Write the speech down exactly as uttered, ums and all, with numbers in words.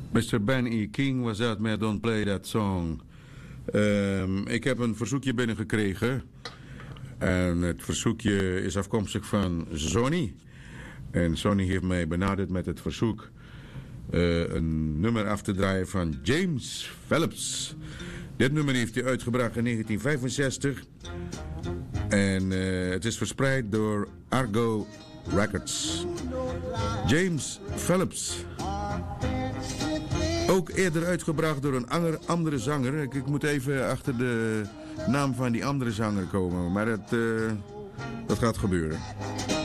mister Ben E. King was dat met Don't Play That Song. Um, ik heb een verzoekje binnengekregen. En het verzoekje is afkomstig van Sonny. En Sonny heeft mij benaderd met het verzoek uh, een nummer af te draaien van James Phillips. Dit nummer heeft hij uitgebracht in negentien vijfenzestig. En uh, het is verspreid door Argo Records. James Phillips. Ook eerder uitgebracht door een ander, andere zanger. Ik, ik moet even achter de naam van die andere zanger komen. Maar dat, uh, dat gaat gebeuren.